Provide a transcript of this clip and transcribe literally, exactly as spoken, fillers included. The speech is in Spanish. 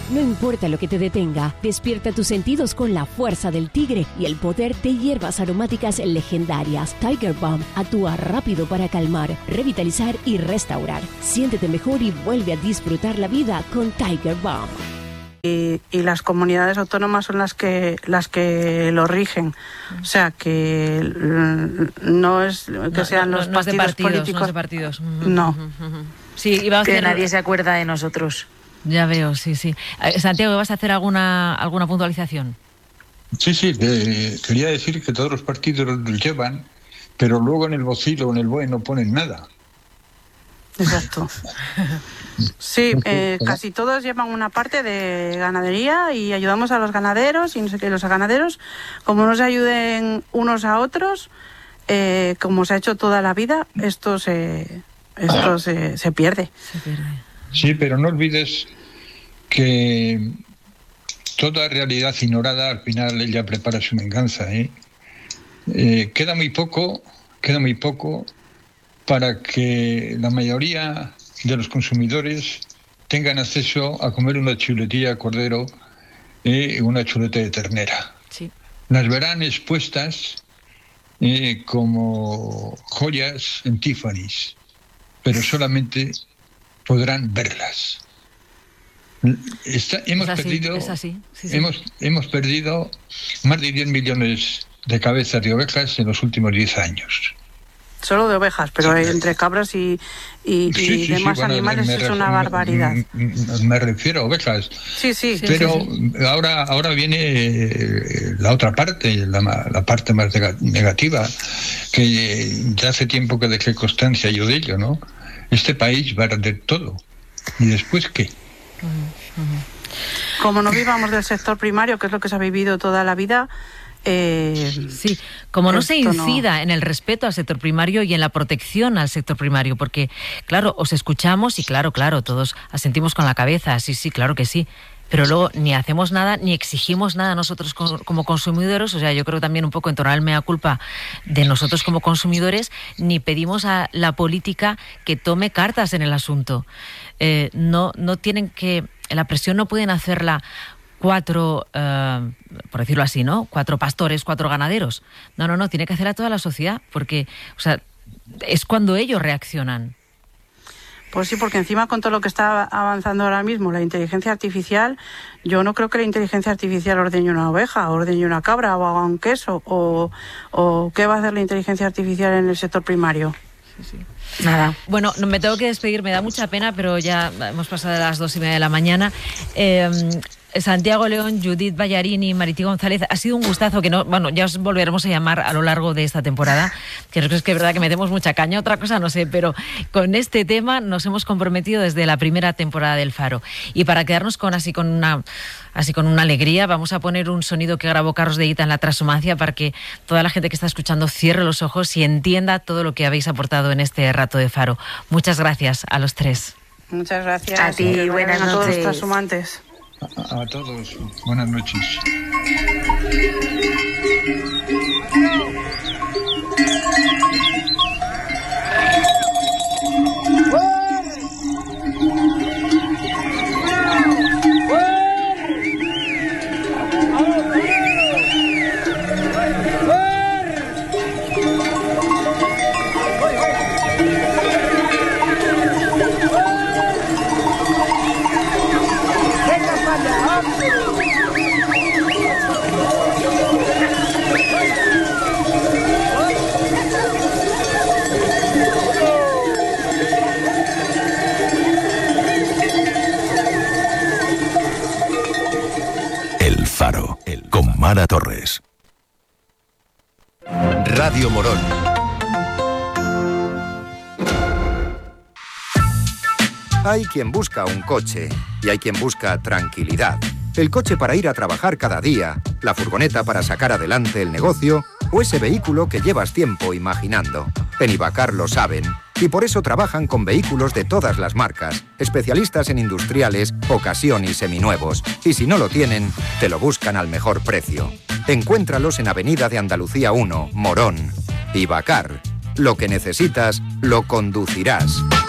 No importa lo que te detenga, despierta tus sentidos con la fuerza del tigre y el poder de hierbas aromáticas legendarias. Tiger Balm actúa rápido para calmar, revitalizar y restaurar. Siéntete mejor y vuelve a disfrutar la vida con Tiger Balm. Y, y las comunidades autónomas son las que las que lo rigen, o sea que no es que no, sean no, los no partidos, partidos políticos, no, de partidos. no. Sí, iba a hacer... que nadie se acuerda de nosotros. Ya veo, sí, sí. Santiago, ¿vas a hacer alguna alguna puntualización? Sí, sí, eh, quería decir que todos los partidos los llevan, pero luego en el vocilo o en el B O E no ponen nada. Exacto. Sí, eh, casi todos llevan una parte de ganadería y ayudamos a los ganaderos y no sé qué, los ganaderos, como no se ayuden unos a otros, eh, como se ha hecho toda la vida, esto se esto se, se pierde. Se pierde. Sí, pero no olvides que toda realidad ignorada al final ella prepara su venganza, ¿eh? Eh, queda muy poco, queda muy poco para que la mayoría de los consumidores tengan acceso a comer una chuletilla de cordero y eh, una chuleta de ternera. Sí. Las verán expuestas eh, como joyas en Tiffany's, pero solamente podrán verlas. Está, hemos es así, perdido, es así. Sí, sí. Hemos, hemos perdido más de diez millones de cabezas de ovejas en los últimos diez años. Solo de ovejas, pero sí, entre cabras y, y, sí, y sí, demás sí, bueno, animales me, es me, una barbaridad. Me, me refiero a ovejas. Sí, sí. Pero sí, sí. ahora ahora viene la otra parte, la, la parte más negativa, que ya hace tiempo que dejé constancia yo de ello, ¿no? Este país va a arder todo. ¿Y después qué? Uh-huh, uh-huh. Como no vivamos del sector primario, que es lo que se ha vivido toda la vida... Eh, sí, como no se incida no... en el respeto al sector primario y en la protección al sector primario, porque, claro, os escuchamos y claro, claro, todos asentimos con la cabeza, sí, sí, claro que sí, pero luego ni hacemos nada, ni exigimos nada nosotros como consumidores, o sea, yo creo también un poco entonar el mea culpa de nosotros como consumidores, ni pedimos a la política que tome cartas en el asunto. Eh, no, no tienen que, la presión no pueden hacerla cuatro, uh, por decirlo así, ¿no? Cuatro pastores, cuatro ganaderos. No, no, no, tiene que hacer a toda la sociedad, porque, o sea, es cuando ellos reaccionan. Pues sí, porque encima con todo lo que está avanzando ahora mismo, la inteligencia artificial, yo no creo que la inteligencia artificial ordeñe una oveja, ordeñe una cabra o haga un queso, o, o ¿qué va a hacer la inteligencia artificial en el sector primario? Sí, sí. Nada. Bueno, me tengo que despedir, me da mucha pena, pero ya hemos pasado de las dos y media de la mañana. Eh, Santiago León, Judith Ballarini, Marití González, ha sido un gustazo que no, bueno, ya os volveremos a llamar a lo largo de esta temporada, que es que es verdad que metemos mucha caña, otra cosa no sé, pero con este tema nos hemos comprometido desde la primera temporada del Faro. Y para quedarnos con así con una así con una alegría, vamos a poner un sonido que grabó Carlos de Ita en la Transhumancia para que toda la gente que está escuchando cierre los ojos y entienda todo lo que habéis aportado en este rato de Faro. Muchas gracias a los tres. Muchas gracias. A ti, buenas a todos noches. los transhumantes. A, a todos, buenas noches. El Faro, con Mara Torres. Radio Morón. Hay quien busca un coche y hay quien busca tranquilidad. El coche para ir a trabajar cada día, la furgoneta para sacar adelante el negocio o ese vehículo que llevas tiempo imaginando. En Ibacar lo saben y por eso trabajan con vehículos de todas las marcas, especialistas en industriales, ocasión y seminuevos. Y si no lo tienen, te lo buscan al mejor precio. Encuéntralos en Avenida de Andalucía uno, Morón. Ibacar. Lo que necesitas, lo conducirás.